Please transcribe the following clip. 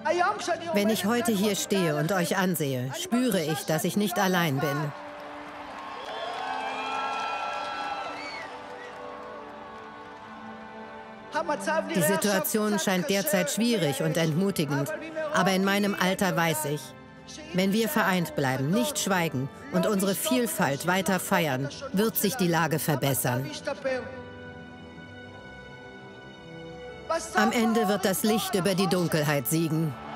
Wenn ich heute hier stehe und euch ansehe, spüre ich, dass ich nicht allein bin. Die Situation scheint derzeit schwierig und entmutigend, aber in meinem Alter weiß ich, wenn wir vereint bleiben, nicht schweigen und unsere Vielfalt weiter feiern, wird sich die Lage verbessern. Am Ende wird das Licht über die Dunkelheit siegen.